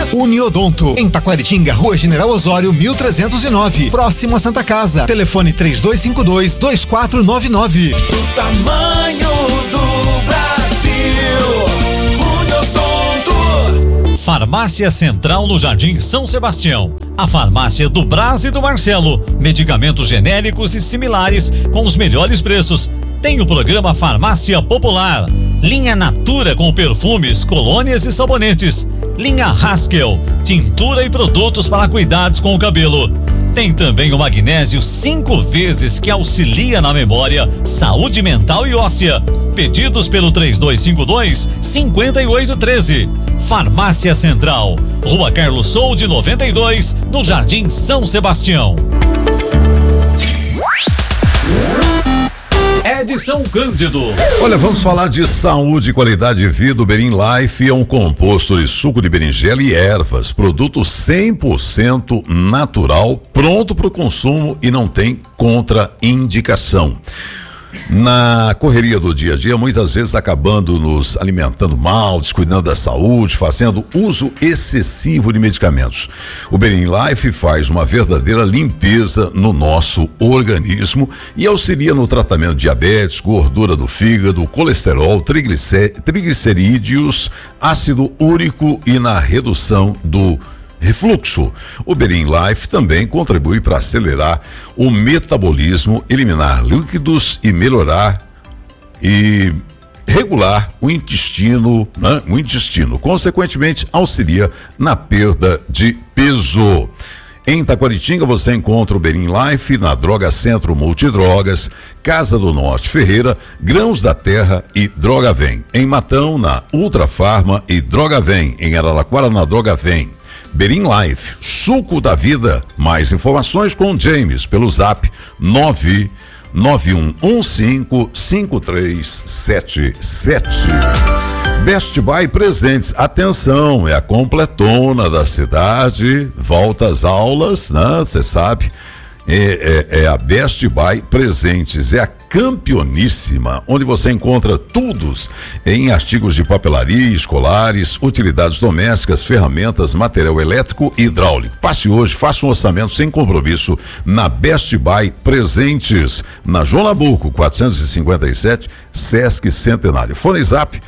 Uniodonto, em Taquaritinga, Rua General Osório, 1309, próximo a Santa Casa. Telefone 3252-2499. O tamanho do Brasil, Uniodonto. Farmácia Central no Jardim São Sebastião. A farmácia do Brás e do Marcelo. Medicamentos genéricos e similares com os melhores preços. Tem o programa Farmácia Popular. Linha Natura com perfumes, colônias e sabonetes. Linha Haskell, tintura e produtos para cuidados com o cabelo. Tem também o magnésio 5 vezes que auxilia na memória, saúde mental e óssea. Pedidos pelo 3252-5813. Farmácia Central, Rua Carlos Soude 92, no Jardim São Sebastião. Edson Cândido. Olha, vamos falar de saúde e qualidade de vida. O Berin Life é um composto de suco de berinjela e ervas, produto 100% natural, pronto para o consumo e não tem contraindicação. Na correria do dia a dia, muitas vezes acabando nos alimentando mal, descuidando da saúde, fazendo uso excessivo de medicamentos. O Berin Life faz uma verdadeira limpeza no nosso organismo e auxilia no tratamento de diabetes, gordura do fígado, colesterol, triglicerídeos, ácido úrico e na redução do refluxo. O Berin Life também contribui para acelerar o metabolismo, eliminar líquidos e melhorar e regular o intestino, né? O intestino, consequentemente, auxilia na perda de peso. Em Taquaritinga você encontra o Berin Life na Droga Centro Multidrogas, Casa do Norte Ferreira, Grãos da Terra e Droga Vem. Em Matão, na Ultra Farma e Droga Vem. Em Araraquara, na Droga Vem. Berin Life, suco da vida. Mais informações com James pelo zap 991155377. Best Buy Presentes, atenção, é a completona da cidade, volta às aulas, né? Você sabe, é a Best Buy Presentes, é a campioníssima, onde você encontra tudo em artigos de papelaria, escolares, utilidades domésticas, ferramentas, material elétrico e hidráulico. Passe hoje, faça um orçamento sem compromisso na Best Buy Presentes, na João Nabuco 457, Sesc Centenário. Fone Zap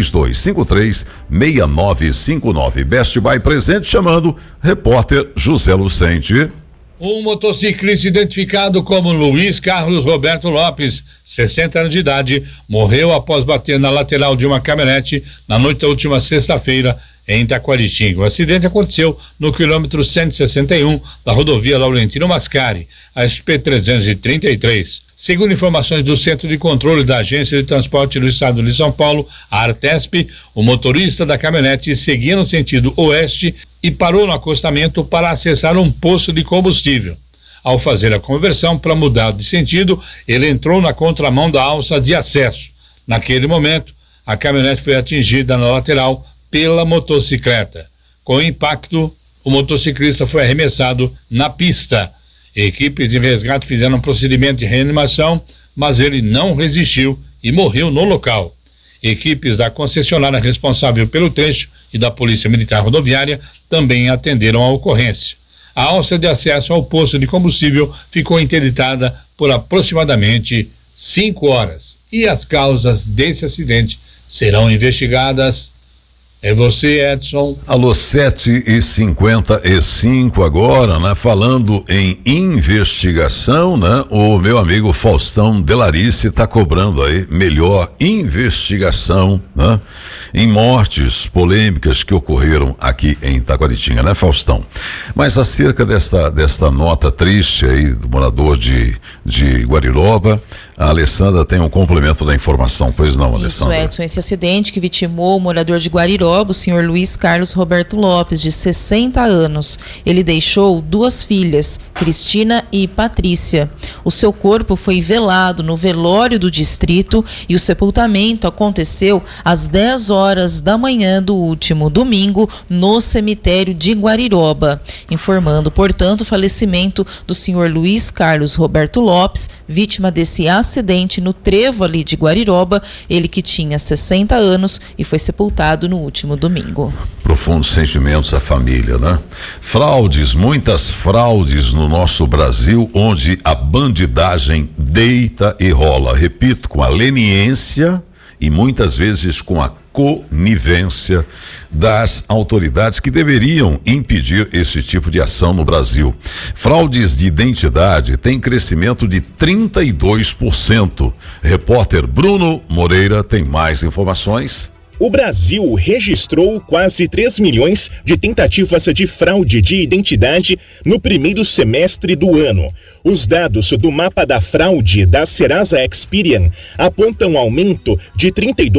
3253-6959. Best Buy Presentes, chamando repórter José Lucente. Um motociclista identificado como Luiz Carlos Roberto Lopes, 60 anos de idade, morreu após bater na lateral de uma caminhonete na noite da última sexta-feira em Taquaritinga. O acidente aconteceu no quilômetro 161 da rodovia Laurentino Mascari, a SP-333. Segundo informações do Centro de Controle da Agência de Transporte do Estado de São Paulo, a Artesp, o motorista da caminhonete seguia no sentido oeste e parou no acostamento para acessar um posto de combustível. Ao fazer a conversão para mudar de sentido, ele entrou na contramão da alça de acesso. Naquele momento, a caminhonete foi atingida na lateral pela motocicleta. Com o impacto, o motociclista foi arremessado na pista. Equipes de resgate fizeram um procedimento de reanimação, mas ele não resistiu e morreu no local. Equipes da concessionária responsável pelo trecho e da Polícia Militar Rodoviária também atenderam a ocorrência. A alça de acesso ao posto de combustível ficou interditada por aproximadamente 5 horas. E as causas desse acidente serão investigadas. É você, Edson. Alô, 7h55 agora, né? Falando em investigação, né? O meu amigo Faustão Delarice tá cobrando aí melhor investigação, né? Em mortes polêmicas que ocorreram aqui em Taquaritinga, né, Faustão? Mas acerca desta nota triste aí do morador de Guariroba, a Alessandra tem um complemento da informação, pois não, Alessandra? Isso, Edson, esse acidente que vitimou o morador de Guariroba, o senhor Luiz Carlos Roberto Lopes, de 60 anos. Ele deixou 2 filhas, Cristina e Patrícia. O seu corpo foi velado no velório do distrito e o sepultamento aconteceu às 10 horas da manhã do último domingo no cemitério de Guariroba, informando, portanto, o falecimento do senhor Luiz Carlos Roberto Lopes, vítima desse acidente no trevo ali de Guariroba, ele que tinha 60 anos e foi sepultado no último domingo. Profundos sentimentos à família, né? Fraudes, muitas fraudes no nosso Brasil, onde a bandidagem deita e rola. Repito, com a leniência e muitas vezes com a conivência das autoridades que deveriam impedir esse tipo de ação no Brasil. Fraudes de identidade têm crescimento de 32%. Repórter Bruno Moreira tem mais informações. O Brasil registrou quase 3 milhões de tentativas de fraude de identidade no primeiro semestre do ano. Os dados do mapa da fraude da Serasa Experian apontam aumento de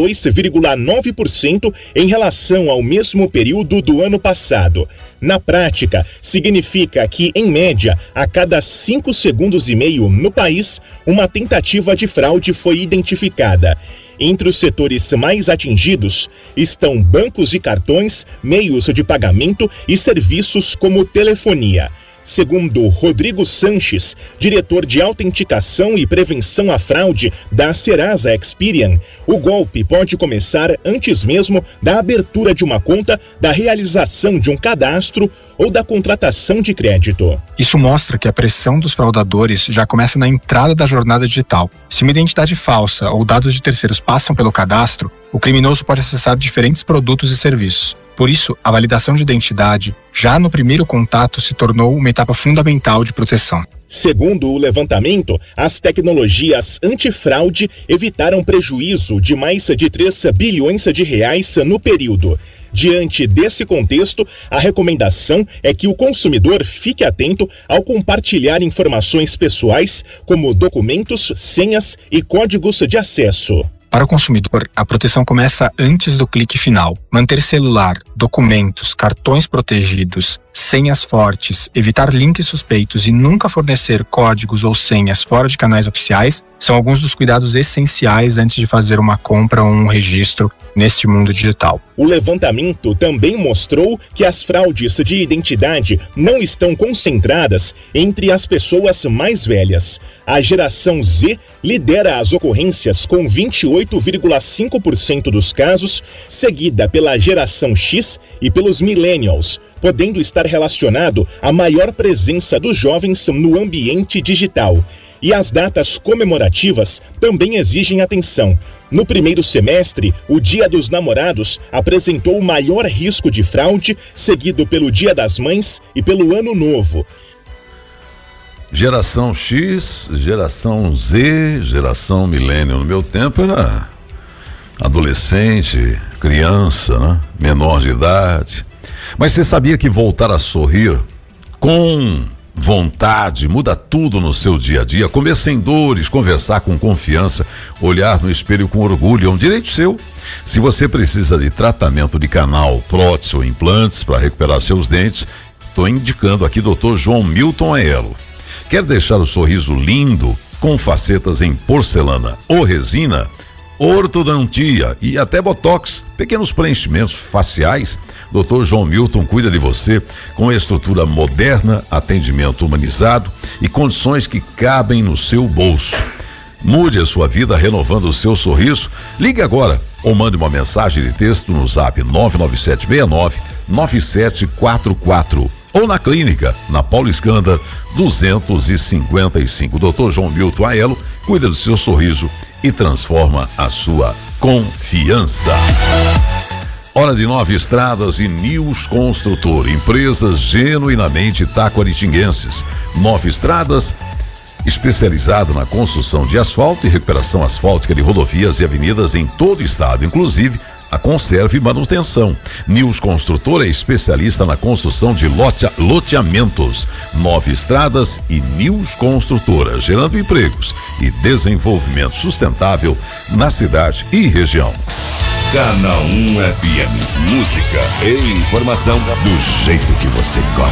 32,9% em relação ao mesmo período do ano passado. Na prática, significa que, em média, a cada 5 segundos e meio no país, uma tentativa de fraude foi identificada. Entre os setores mais atingidos estão bancos e cartões, meios de pagamento e serviços como telefonia. Segundo Rodrigo Sanches, diretor de autenticação e prevenção à fraude da Serasa Experian, o golpe pode começar antes mesmo da abertura de uma conta, da realização de um cadastro ou da contratação de crédito. Isso mostra que a pressão dos fraudadores já começa na entrada da jornada digital. Se uma identidade falsa ou dados de terceiros passam pelo cadastro, o criminoso pode acessar diferentes produtos e serviços. Por isso, a validação de identidade, já no primeiro contato, se tornou uma etapa fundamental de proteção. Segundo o levantamento, as tecnologias antifraude evitaram prejuízo de mais de 3 bilhões de reais no período. Diante desse contexto, a recomendação é que o consumidor fique atento ao compartilhar informações pessoais, como documentos, senhas e códigos de acesso. Para o consumidor, a proteção começa antes do clique final. Manter celular, documentos, cartões protegidos, senhas fortes, evitar links suspeitos e nunca fornecer códigos ou senhas fora de canais oficiais são alguns dos cuidados essenciais antes de fazer uma compra ou um registro neste mundo digital. O levantamento também mostrou que as fraudes de identidade não estão concentradas entre as pessoas mais velhas. A geração Z lidera as ocorrências com 28,5% dos casos, seguida pela geração X e pelos millennials, podendo estar relacionado à maior presença dos jovens no ambiente digital. E as datas comemorativas também exigem atenção. No primeiro semestre, o Dia dos Namorados apresentou o maior risco de fraude, seguido pelo Dia das Mães e pelo Ano Novo. Geração X, geração Z, geração milênio. No meu tempo era adolescente, criança, né? Menor de idade. Mas você sabia que voltar a sorrir com vontade muda tudo no seu dia a dia? Comer sem dores, conversar com confiança, olhar no espelho com orgulho é um direito seu. Se você precisa de tratamento de canal, prótese ou implantes para recuperar seus dentes, estou indicando aqui Dr. João Milton Aiello. Quer deixar o sorriso lindo com facetas em porcelana ou resina, ortodontia e até botox, pequenos preenchimentos faciais? Dr. João Milton cuida de você com estrutura moderna, atendimento humanizado e condições que cabem no seu bolso. Mude a sua vida renovando o seu sorriso. Ligue agora ou mande uma mensagem de texto no zap 99769-9744 ou na clínica, na Paulo Escândar 255. Dr. João Milton Aiello cuida do seu sorriso e transforma a sua confiança. Hora de Nova Estradas e News Construtor, empresas genuinamente taquaritinguenses. Nova Estradas, especializado na construção de asfalto e recuperação asfáltica de rodovias e avenidas em todo o estado, inclusive a conserva e manutenção. News Construtor é especialista na construção de loteamentos. Nova Estradas e News Construtora, gerando empregos e desenvolvimento sustentável na cidade e região. Canal 1 FM, música e informação do jeito que você gosta.